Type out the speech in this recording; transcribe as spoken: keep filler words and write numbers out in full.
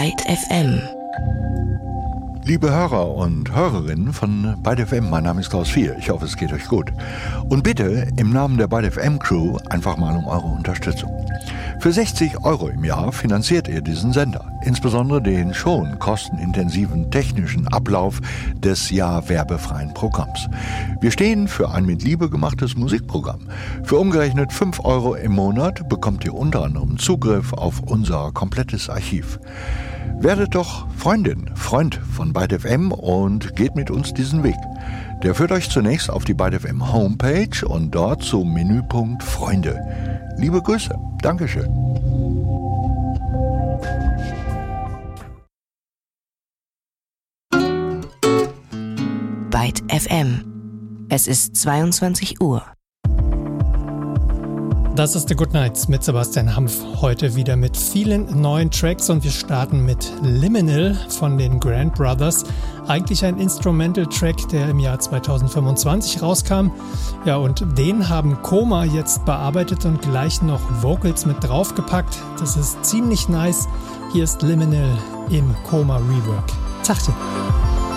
Byte F M. Liebe Hörer und Hörerinnen von Byte F M, mein Name ist Klaus Vier. Ich hoffe, es geht euch gut. Und bitte im Namen der Byte F M Crew einfach mal um eure Unterstützung. Für sechzig Euro im Jahr finanziert ihr diesen Sender, insbesondere den schon kostenintensiven technischen Ablauf des ja werbefreien Programms. Wir stehen für ein mit Liebe gemachtes Musikprogramm. Für umgerechnet fünf Euro im Monat bekommt ihr unter anderem Zugriff auf unser komplettes Archiv. Werdet doch Freundin, Freund von Byte F M und geht mit uns diesen Weg. Der führt euch zunächst auf die Byte F M Homepage und dort zum Menüpunkt Freunde. Liebe Grüße, Dankeschön. Byte F M. Es ist zweiundzwanzig Uhr. Das ist The Good Nights mit Sebastian Hampf. Heute wieder mit vielen neuen Tracks und wir starten mit Liminal von den Grand Brothers. Eigentlich ein Instrumental-Track, der im Jahr zweitausendfünfundzwanzig rauskam. Ja, und den haben Koma jetzt bearbeitet und gleich noch Vocals mit draufgepackt. Das ist ziemlich nice. Hier ist Liminal im Koma Rework. Tachchen.